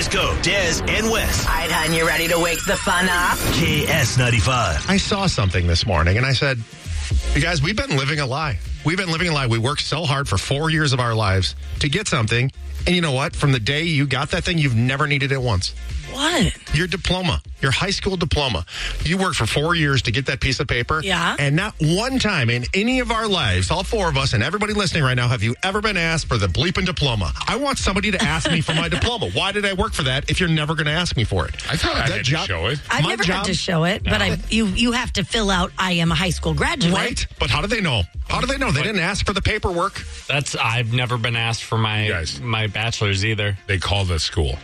Crisco, Des, and Wes. All right, hon, you ready to wake the fun up? KS95. I saw something this morning, and I said, you guys, we've been living a lie. We've been living a lie. We worked so hard for 4 years of our lives to get something, and you know what? From the day you got that thing, you've never needed it once. What? Your diploma, your high school diploma. You worked for 4 years to get that piece of paper. Yeah. And not one time in any of our lives, all four of us and everybody listening right now, have you ever been asked for the bleeping diploma? I want somebody to ask me for my diploma. Why did I work for that if you're never going to ask me for it? I thought I had to show it. I've never had to show it, but you have to fill out, I am a high school graduate. Right? But how do they know? How do they know? They didn't ask for the paperwork. I've never been asked for my bachelor's either. They call the school.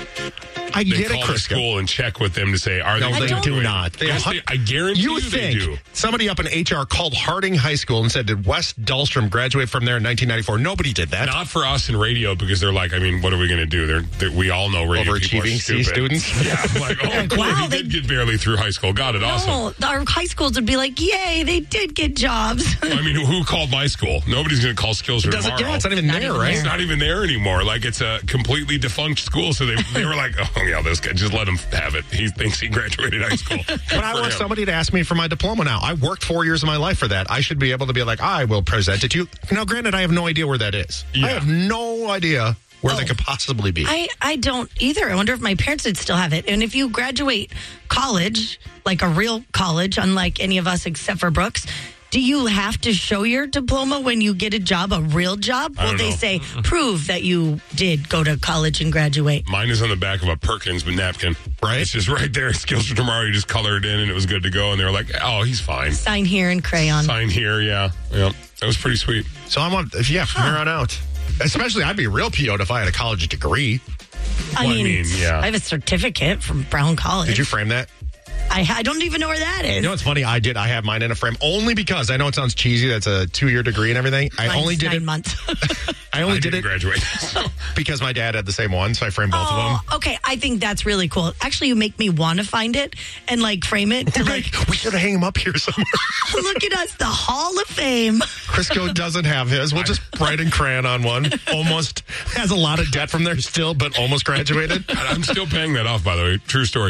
I They get it, call the Crisco. school and check with them to say, are No, they they do not. Yes, I guarantee you would they think do. somebody up in HR called Harding High School and said, did Wes Dahlstrom graduate from there in 1994? Nobody did that. Not for us in radio because they're like, I mean, what are we going to do? We all know radio people are Overachieving C stupid. students? Yeah, I'm like, oh, cool, wow, he they- did get barely through high school. Got it, awesome. No, our high schools would be like, yay, they did get jobs. I mean, who called my school? Nobody's going to call Skills for tomorrow. Yeah, it's not even Not there, even right? It's not even there anymore. Like, it's a completely defunct school. So they were like, oh, yeah, this guy, just let him have it. He thinks he graduated high school. But I want somebody to ask me for my diploma now. I worked 4 years of my life for that. I should be able to be like, I will present it to you. Now, granted, I have no idea where that is. Yeah. I have no idea where they could possibly be. I don't either. I wonder if my parents would still have it. And if you graduate college, like a real college, unlike any of us except for Brooks, do you have to show your diploma when you get a job, a real job? I Will don't they know. say, prove that you did go to college and graduate? Mine is on the back of a Perkins napkin. Right. It's just right there. Skills for tomorrow. You just color it in and it was good to go. And they were like, oh, he's fine. Sign here in crayon. Sign here. Yeah. Yeah. That was pretty sweet. So I want, from here on out. Especially, I'd be real PO'd if I had a college degree. I Well, I mean, mean, yeah. I have a certificate from Brown College. Did you frame that? I don't even know where that is. You know what's funny? I did. I have mine in a frame only because I know it sounds cheesy. That's a 2-year degree and everything. I Mine's only did 9 it. months. I only did didn't it graduate. because my dad had the same one, so I framed both of them. Oh, okay. I think that's really cool. Actually, you make me want to find it and like frame it to like, We should hang him up here somewhere. look at us, the Hall of Fame. Crisco doesn't have his. We'll just write in crayon on one. Almost has a lot of debt from there still, but almost graduated. I'm still paying that off, by the way. True story.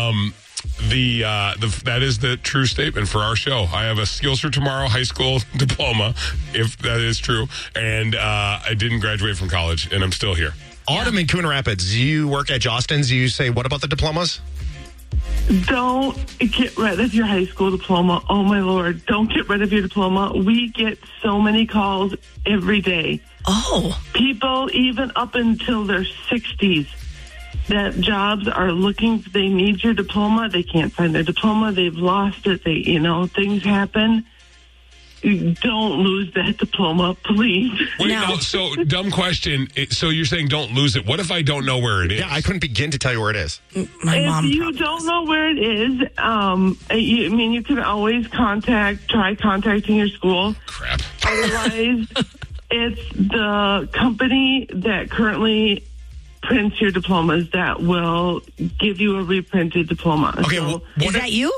That is the true statement for our show. I have a Skills for Tomorrow high school diploma, if that is true, and I didn't graduate from college, and I'm still here. Autumn in Coon Rapids, you work at Jostens. You say, what about the diplomas? Don't get rid of your high school diploma. Oh, my Lord. Don't get rid of your diploma. We get so many calls every day. Oh, People, even up until their 60s, that jobs are looking, they need your diploma. They can't find their diploma. They've lost it. Things happen. Don't lose that diploma, please. Wait, No. no, so dumb question. So you're saying don't lose it. What if I don't know where it is? Yeah, I couldn't begin to tell you where it is. my If mom. you don't know where it is, you can always try contacting your school. Crap. Otherwise, it's the company that currently prints your diplomas that will give you a reprinted diploma. Okay, So, well, Is that you?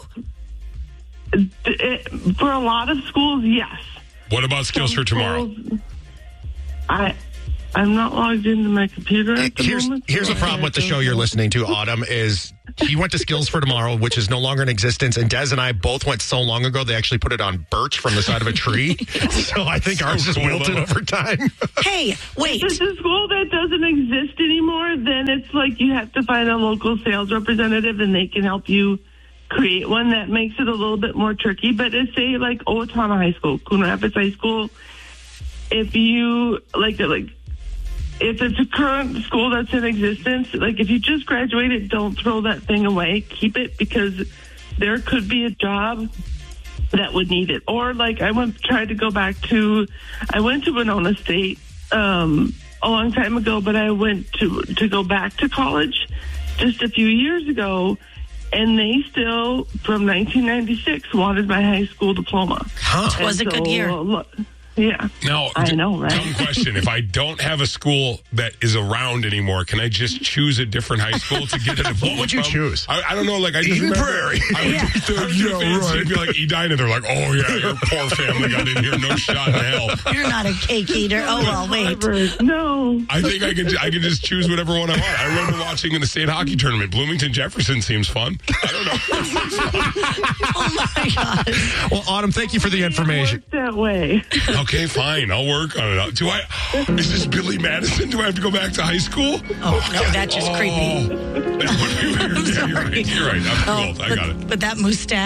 for a lot of schools, yes. What about Skills for Tomorrow? Schools, I'm not logged into my computer at the moment. Here's the so I problem with the don't show you're know. listening to, Autumn, is he went to Skills for Tomorrow, which is no longer in existence, and Des and I both went so long ago, they actually put it on birch from the side of a tree. So I think ours just cool, wilted though. over time. Hey, wait. If it's a school that doesn't exist anymore, then it's like you have to find a local sales representative and they can help you create one. That makes it a little bit more tricky. But it's say like Owatonna High School, Coon Rapids High School. If you if it's a current school that's in existence, like if you just graduated, don't throw that thing away. Keep it because there could be a job that would need it. Or like I went to Winona State a long time ago, but I went to go back to college just a few years ago, and they still, from 1996, wanted my high school diploma. Was a good year. Yeah. Now, I know, right? Dumb question. If I don't have a school that is around anymore, can I just choose a different high school to get a diploma? What would you choose? I don't know. Like, I just Eden remember, Prairie. I would it'd be like Edina. They're like, oh, yeah, your poor family got in here. No shot in hell. You're not a cake eater. Oh, well, wait. No. I think I can just choose whatever one I want. I remember watching in the state hockey tournament. Bloomington Jefferson seems fun. I don't know. Oh, my God. Well, Autumn, thank you for the information. Work that way. Okay, fine. I'll work on it. Is this Billy Madison? Do I have to go back to high school? Oh, no, that's just creepy. That would be weird. Yeah, you're right. I'm too old. I got it. But that mustache.